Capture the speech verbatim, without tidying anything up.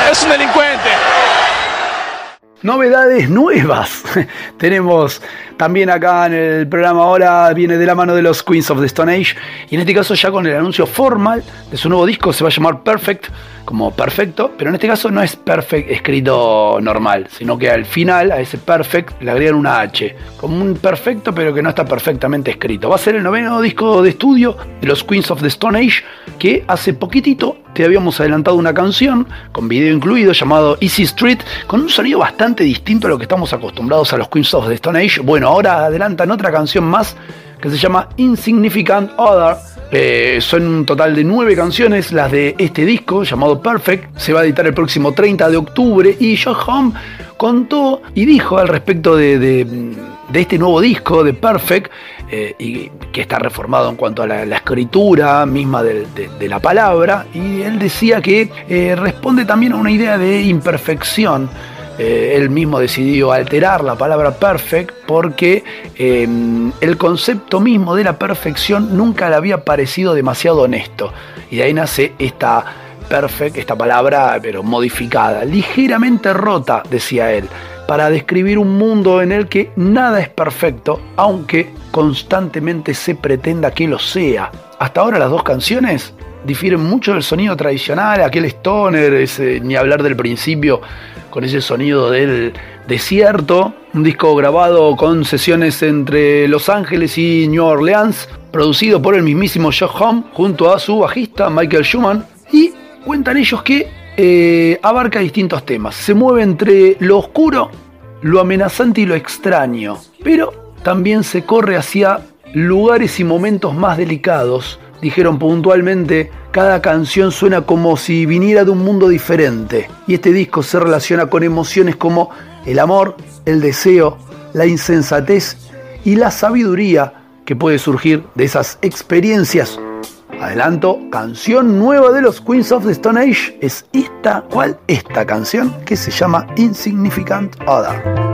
Es un delincuente. Novedades nuevas. Tenemos también acá en el programa ahora, viene de la mano de los Queens of the Stone Age, y en este caso ya con el anuncio formal de su nuevo disco. Se va a llamar Perfect, como perfecto, pero en este caso no es Perfect escrito normal, sino que al final a ese Perfect le agregan una H, como un perfecto pero que no está perfectamente escrito. Va a ser el noveno disco de estudio de los Queens of the Stone Age, que hace poquitito te habíamos adelantado una canción con video incluido llamado Easy Street, con un sonido bastante distinto a lo que estamos acostumbrados a los Queens of the Stone Age. Bueno, ahora adelantan otra canción más que se llama Insignificant Other. Eh, son un total de nueve canciones las de este disco llamado Perfect. Se va a editar el próximo treinta de octubre, y Josh Homme contó y dijo al respecto de, de, de este nuevo disco de Perfect, eh, y que está reformado en cuanto a la, la escritura misma de, de, de la palabra, y él decía que eh, responde también a una idea de imperfección. Eh, él mismo decidió alterar la palabra perfect porque eh, el concepto mismo de la perfección nunca le había parecido demasiado honesto, y de ahí nace esta perfect, esta palabra pero modificada, ligeramente rota, decía él, para describir un mundo en el que nada es perfecto, aunque constantemente se pretenda que lo sea. Hasta ahora las dos canciones difieren mucho del sonido tradicional, aquel stoner, ese, ni hablar del principio, con ese sonido del desierto. Un disco grabado con sesiones entre Los Ángeles y New Orleans, producido por el mismísimo Josh Homme junto a su bajista Michael Schumann, y cuentan ellos que eh, abarca distintos temas. Se mueve entre lo oscuro, lo amenazante y lo extraño, pero también se corre hacia lugares y momentos más delicados. Dijeron puntualmente, cada canción suena como si viniera de un mundo diferente, y este disco se relaciona con emociones como el amor, el deseo, la insensatez y la sabiduría que puede surgir de esas experiencias. Adelanto, canción nueva de los Queens of the Stone Age es esta, ¿cuál? Esta canción que se llama Insignificant Other.